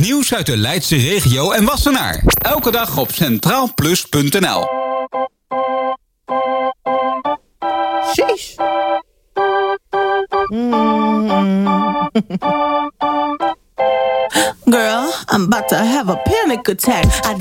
Nieuws uit de Leidse regio en Wassenaar. Elke dag op centraalplus.nl. Sheesh. Girl, I'm about to have a panic attack. I